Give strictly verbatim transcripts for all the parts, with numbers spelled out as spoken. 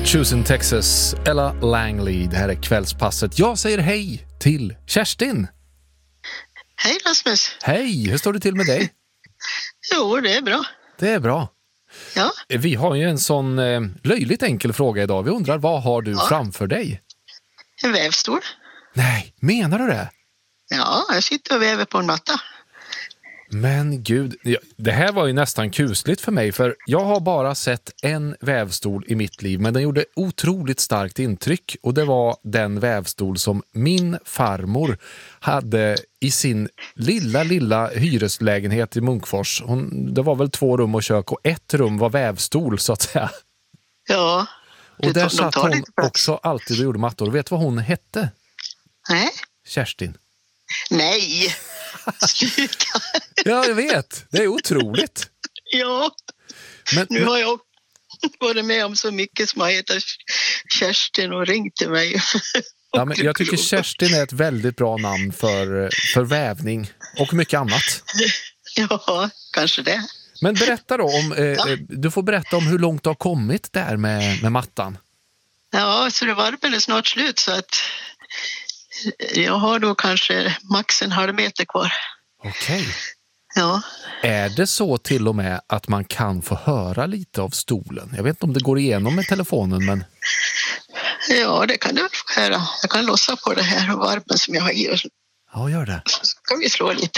Choosing Texas, Ella Langley. Det här är kvällspasset. Jag säger hej till Kerstin. Hej Rasmus. Hej, hur står det till med dig? Jo, det är bra. Det är bra. Ja. Vi har ju en sån eh, löjligt enkel fråga idag. Vi undrar, vad har du ja. framför dig? En vävstol. Nej, menar du det? Ja, jag sitter och väver på en matta. Men gud, det här var ju nästan kusligt för mig, för jag har bara sett en vävstol i mitt liv, men den gjorde otroligt starkt intryck, och det var den vävstol som min farmor hade i sin lilla, lilla hyreslägenhet i Munkfors. Hon, det var väl två rum och kök, och ett rum var vävstol, så att säga. Ja. Och där satt hon också alltid och gjorde mattor. Vet du vad hon hette? Nej. Kerstin. Nej. Sluta. Ja, jag vet. Det är otroligt. Ja. Men, nu har jag varit med om så mycket som har hetat Kerstin och ringt till mig. Ja, men jag tycker Kerstin är ett väldigt bra namn för, för vävning och mycket annat. Ja, kanske det. Men berätta då om, eh, ja. du får berätta om hur långt du har kommit där med, med mattan. Ja, så det var väl snart slut, så att jag har då kanske max en halv meter kvar. Okej. Okay. Ja. Är det så till och med att man kan få höra lite av stolen? Jag vet inte om det går igenom med telefonen, men... Ja, det kan du få höra. Jag kan lossa på det här varpen som jag har i. Ja, gör det. Så kan vi slå lite.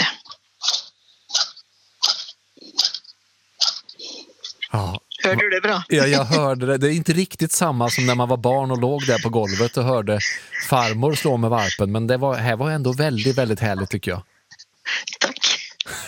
Ja. Hörde du det bra? Ja, jag hörde det. Det är inte riktigt samma som när man var barn och låg där på golvet och hörde farmor slå med varpen. Men det var, här var ändå väldigt, väldigt härligt, tycker jag. Tack.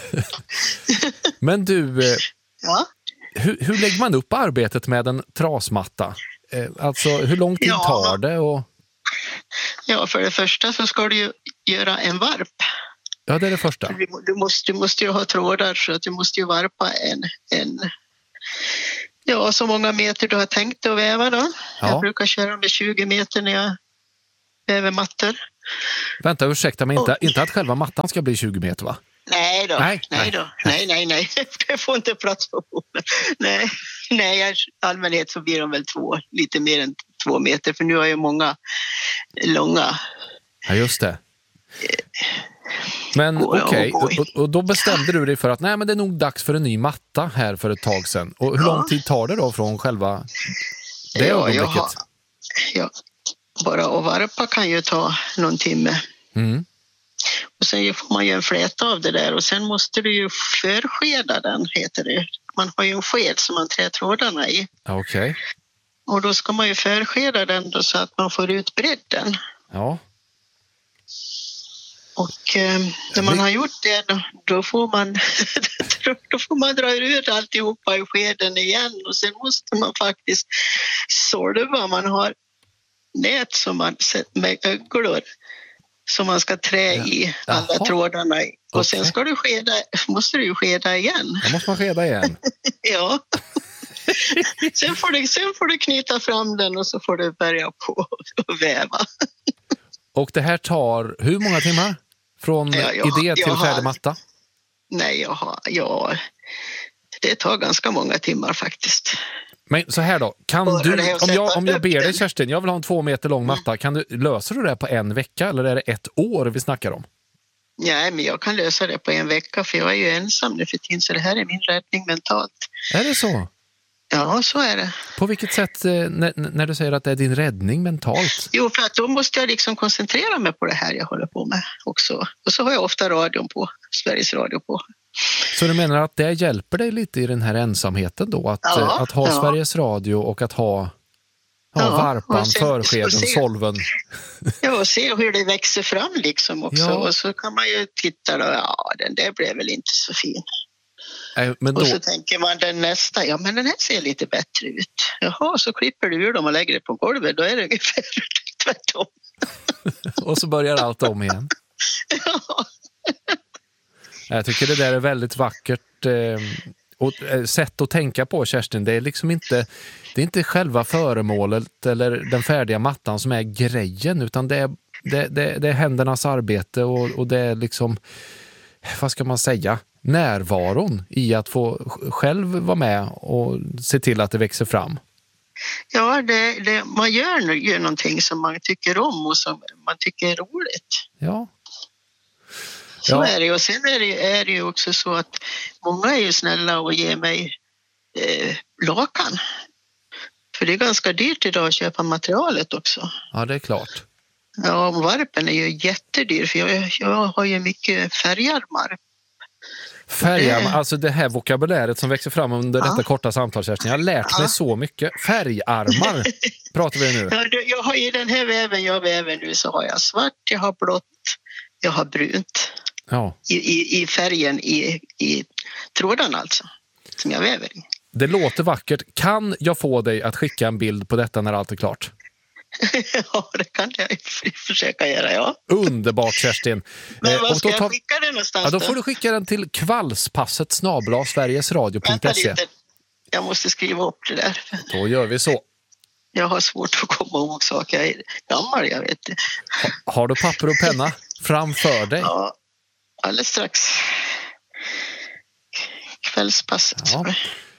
Men du, ja? hur, hur lägger man upp arbetet med en trasmatta? Alltså, hur lång tid ja. tar det? Och... Ja, för det första så ska du ju göra en varp. Ja, det är det första. Du, du, måste, du måste ju ha trådar, så att du måste ju varpa en... en Ja, så många meter du har tänkt att väva då. Ja. Jag brukar köra med tjugo meter när jag väver mattor. Vänta, ursäkta mig, inte, inte att själva mattan ska bli tjugo meter, va? Nej då, nej, nej då. Nej, nej, nej. Det får inte plats på bordet. Nej, nej, i allmänhet så blir de väl två, lite mer än två meter. För nu har jag många långa. Ja, just det. Men okej, okay. och, och då bestämde du dig för att nej, men det är nog dags för en ny matta här för ett tag sedan. Och hur ja. lång tid tar det då från själva det ja, ögonblicket? Har, ja, bara att varpa kan ju ta någon timme. Mm. Och sen får man ju en fläta av det där, och sen måste du ju förskeda den, heter det. Man har ju en sked som man trär trådarna i. Okej. Okay. Och då ska man ju förskeda den då, så att man får ut bredden. Ja. Och eh, när man har gjort det, då, då, får man, då får man dra ut alltihopa i skeden igen. Och sen måste man faktiskt solva. Man har nät som man med öglor som man ska trä i alla Jaha. trådarna i. Och okay. sen ska du skeda, måste du ju skeda igen. Då måste man skeda igen. Ja. sen, får du, sen får du knyta fram den, och så får du börja på och väva. Och det här tar hur många timmar? Från ja, jag, idé till har, färdig matta? Nej, jag har, jag, det tar ganska många timmar faktiskt. Men så här då, kan du, om jag, om jag ber dig Kerstin, jag vill ha en två meter lång matta, kan du, löser du det på en vecka, eller är det ett år vi snackar om? Nej, men jag kan lösa det på en vecka, för jag är ju ensam nu för tiden, så det här är min räddning mentalt. Är det så? Ja, så är det. På vilket sätt, när, när du säger att det är din räddning mentalt? Jo, för att då måste jag liksom koncentrera mig på det här jag håller på med också. Och så har jag ofta radion på, Sveriges Radio på. Så du menar att det hjälper dig lite i den här ensamheten då? Att, ja, att ha ja. Sveriges Radio och att ha, ha ja, varpan, sen, förskeden, solven. Ja, och se hur det växer fram liksom också. Ja. Och så kan man ju titta då, ja, den där blev väl inte så fin. Äh, men då... Och så tänker man den nästa, ja men den här ser lite bättre ut. Jaha, så klipper du ur dem och lägger det på golvet, då är det ungefär tvärtom. Och så börjar allt om igen. Ja. Jag tycker det där är väldigt vackert eh, och, eh, sätt att tänka på, Kerstin. Det är liksom inte, det är inte själva föremålet eller den färdiga mattan som är grejen, utan det är, det, det, det är händernas arbete och, och det är liksom, vad ska man säga, närvaron i att få själv vara med och se till att det växer fram. Ja, det, det, man gör ju någonting som man tycker om och som man tycker är roligt. Ja. Så Ja. är det. Och sen är det, är det ju också så att många är ju snälla och ger mig eh, lakan. För det är ganska dyrt idag att köpa materialet också. Ja, det är klart. Ja, och varpen är ju jättedyr för jag, jag har ju mycket färgarmar. Färgarmar, alltså det här vokabuläret som växer fram under Ja. detta korta samtal, Kerstin. Jag har lärt mig Ja. så mycket. Färgarmar pratar vi nu. Ja, det- jag har i den här väven jag väver nu så har jag svart, jag har blått, jag har brunt. Ja. I, i, i färgen i, i trådarna alltså, som jag väver i. Det låter vackert. Kan jag få dig att skicka en bild på detta när allt är klart? Ja, det kan jag f- försöka göra, ja. Underbart, Kerstin. Men Eh, vad och ska då tar- jag skicka det någonstans Ja, då får du skicka den till kvällspasset snabel-a sverigesradio punkt Vänta se. lite, jag måste skriva upp det där. Då gör vi så. Jag har svårt att komma ihåg saker, jag är gammal, jag vet det. Ha, har du papper och penna framför dig? Ja, alldeles strax. Kvällspasset. Ja.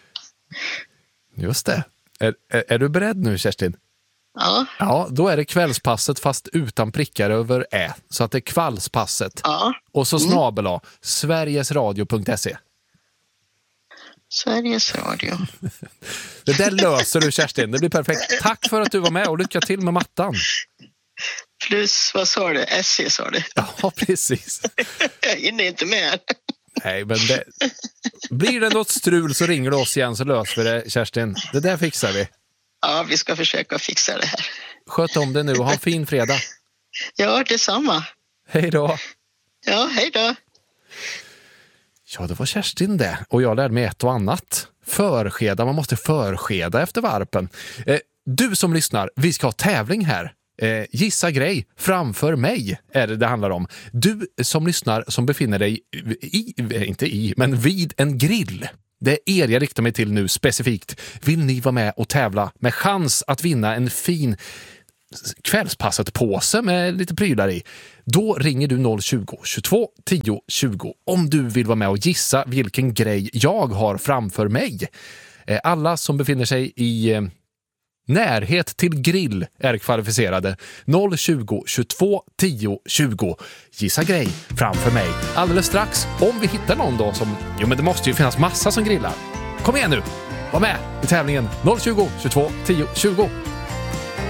Just det. Är, är, är du beredd nu, Kerstin? Ja, Ja, då är det kvällspasset fast utan prickar över ä. Så att det är kvällspasset. ja. Och så snabel-a sverigesradio punkt se. Sveriges Radio. Det där löser du, Kerstin. Det blir perfekt. Tack för att du var med och lycka till med mattan. Plus, vad sa du? S C sa du. Ja, precis. Jag hinner inte med. Nej, men det... Blir det något strul så ringer du oss igen så löser vi det, Kerstin. Det där fixar vi. Ja, vi ska försöka fixa det här. Sköt om det nu och ha en fin fredag. Ja, detsamma. Hej då. Ja, hej då. Ja, det var Kerstin det. Och jag lärde mig ett och annat. Förskeda, man måste förskeda efter varpen. Eh, du som lyssnar, vi ska ha tävling här. Eh, gissa grej framför mig är det det handlar om. Du som lyssnar som befinner dig i, inte i, men vid en grill. Det är er jag riktar mig till nu specifikt. Vill ni vara med och tävla med chans att vinna en fin kvällspasset-påse med lite prylar i? Då ringer du noll tjugo, tjugotvå, tio, tjugo om du vill vara med och gissa vilken grej jag har framför mig. Eh, Alla som befinner sig i eh, närhet till grill är kvalificerade. noll tjugo, tjugotvå, tio, tjugo. Gissa grej framför mig. Alldeles strax, om vi hittar någon då som... Jo, men det måste ju finnas massa som grillar. Kom igen nu! Var med i tävlingen noll tjugo, tjugotvå, tio, tjugo.